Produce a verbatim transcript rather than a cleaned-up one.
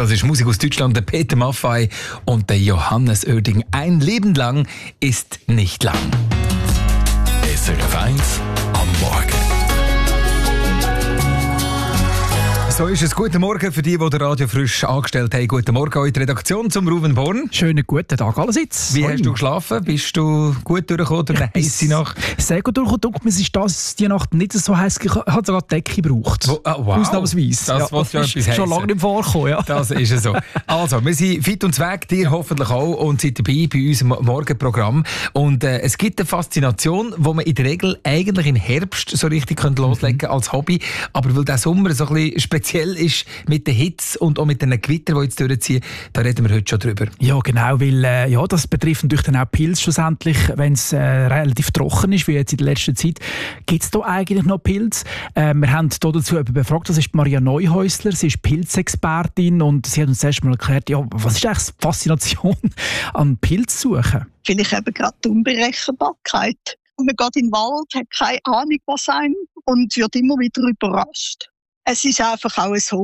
Das ist Musik aus Deutschland, der Peter Maffay und der Johannes Oerding. Ein Leben lang ist nicht lang. S R F eins am Morgen. So ist es. Guten Morgen für die, die den Radio frisch angestellt haben. Guten Morgen an die Redaktion zum Ruben Born. Schönen guten Tag allerseits. Wie Sorry. hast du geschlafen? Bist du gut durchgekommen durch eine heisse Nacht? Sehr gut durchgekommen. Mir ist das die Nacht nicht so heiß. Ich habe sogar die Decke gebraucht. Wo, ah, wow. Ausnahmsweise. Das ja, will ja ist etwas schon lange nicht vorkommen. Ja. Das ist es so. Also, wir sind fit und weg, dir hoffentlich auch, und seid dabei bei unserem Morgenprogramm. Und äh, es gibt eine Faszination, die man in der Regel eigentlich im Herbst so richtig könnte loslegen könnte als Hobby. Aber weil der Sommer so ein bisschen speziell ist mit der Hitze und auch mit den Gewittern, die jetzt durchziehen, da reden wir heute schon drüber. Ja, genau, weil äh, ja, das betrifft natürlich dann auch Pilze schlussendlich, wenn es äh, relativ trocken ist, wie jetzt in der letzten Zeit. Gibt es da eigentlich noch Pilze? Äh, wir haben hier dazu jemanden befragt, das ist Maria Neuhäusler, sie ist Pilzexpertin und sie hat uns erst mal erklärt, ja, was ist eigentlich die Faszination an Pilzsuchen? Vielleicht eben gerade die Unberechenbarkeit. Und man geht in den Wald, hat keine Ahnung, was einem, und wird immer wieder überrascht. Es ist einfach auch ein Hobby.